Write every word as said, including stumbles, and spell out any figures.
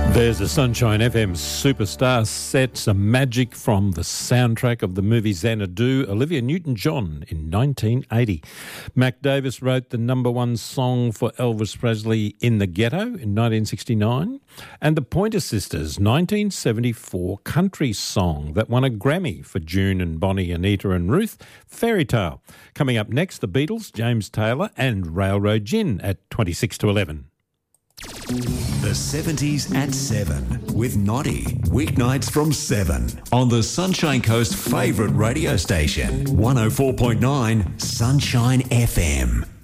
There's a Sunshine F M superstar set, some magic from the soundtrack of the movie Xanadu, Olivia Newton-John in nineteen eighty. Mac Davis wrote the number one song for Elvis Presley, In the Ghetto, in nineteen sixty-nine, and the Pointer Sisters' nineteen seventy-four country song that won a Grammy for June and Bonnie, Anita and Ruth, Fairy Tale. Coming up next, the Beatles, James Taylor and Railroad Gin at twenty-six to eleven. The seventies at seven with Noddy. Weeknights from seven on the Sunshine Coast favourite radio station, one oh four point nine Sunshine F M.